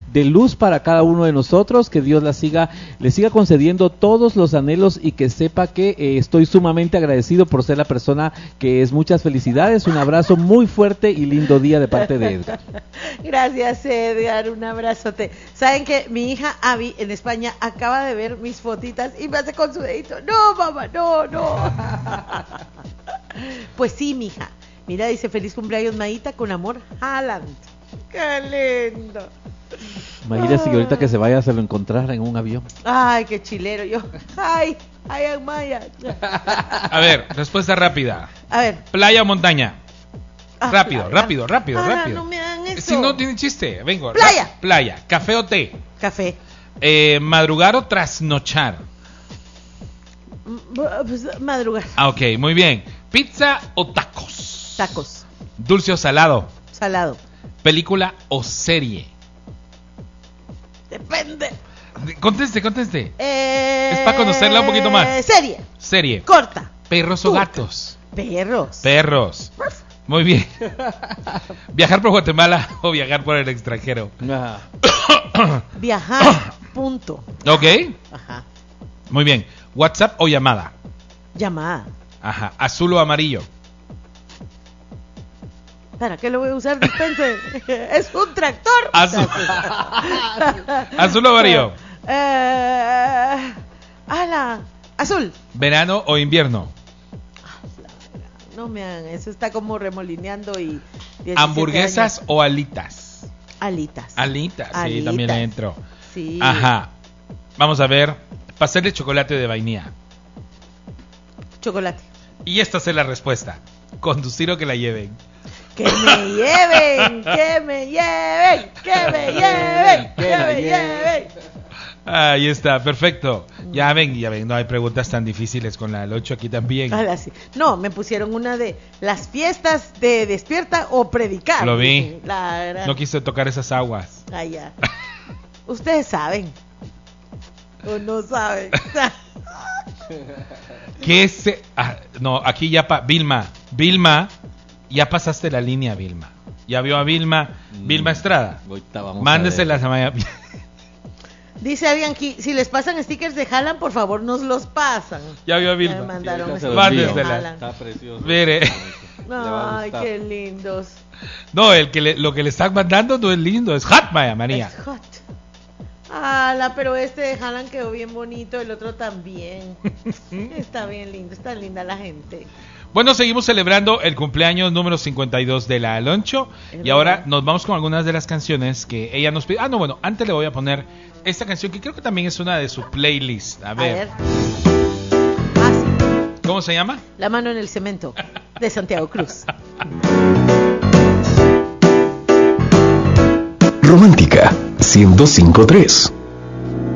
de luz para cada uno de nosotros, que Dios le siga concediendo todos los anhelos y que sepa que estoy sumamente agradecido por ser la persona que es. Muchas felicidades, un abrazo muy fuerte y lindo día de parte de Edgar. Gracias, Edgar, un abrazote. Saben que mi hija Abby en España acaba de ver mis fotitas y me hace con su dedito, no mamá, no. Pues sí, mija. Mira, dice, feliz cumpleaños, Maíta, con amor, Haaland. ¡Qué lindo! Imagínese que ahorita que se vaya se lo encontrara en un avión. Ay, qué chilero yo. Ay, Maya. A ver, respuesta rápida. A ver. ¿Playa o montaña? Rápido. No me hagan eso. Si no tiene chiste, vengo. Playa. Playa. ¿Café o té? Café. ¿Madrugar o trasnochar? Pues, madrugar. Ok, muy bien. ¿Pizza o tacos? Tacos. ¿Dulce o salado? Salado. ¿Película o serie? Depende. Conteste. Es para conocerla un poquito más. Serie. Corta. ¿Perros o gatos? Perros. Muy bien. ¿Viajar por Guatemala o viajar por el extranjero? Viajar. Punto. Ok. Ajá. Muy bien. ¿WhatsApp o llamada? Llamada. Ajá. ¿Azul o amarillo? ¿Para qué lo voy a usar? Dispense. Es un tractor. ¿Azul o amarillo? Azul. ¿Verano o invierno? No me hagan eso, está como remolineando y... ¿Hamburguesas o alitas? Alitas, sí, también le entro. Sí. Ajá. Vamos a ver. Pastel de chocolate o de vainilla. Chocolate. Y esta es la respuesta. Conducir o que la lleven. Que me lleven. Ahí está, perfecto. Ya ven, no hay preguntas tan difíciles con la del 8 aquí también. Sí. No, me pusieron una de las fiestas de despierta o predicar. Lo vi. No quise tocar esas aguas. Ya. Ustedes saben. O no saben. ¿Qué se...? No, aquí ya... Vilma, ya pasaste la línea, Vilma. ¿Ya vio a Vilma? Vilma Estrada. Mándeselas a Maya. Dice Bianchi, si les pasan stickers de Haaland, por favor nos los pasan. Ya vio a Vilma. Me mandaron Mándeselas. Está precioso. Mire. Ay, qué lindos. No, lo que le están mandando no es lindo, es hot, Maya María. Es hot. Pero este de Haaland quedó bien bonito, el otro también. Está bien lindo, está linda la gente. Bueno, seguimos celebrando el cumpleaños número 52 de la Aloncho. Y ahora nos vamos con algunas de las canciones que ella nos pide. Antes le voy a poner esta canción que creo que también es una de su playlist. A ver. Sí. ¿Cómo se llama? La mano en el cemento, de Santiago Cruz. Romántica 105.3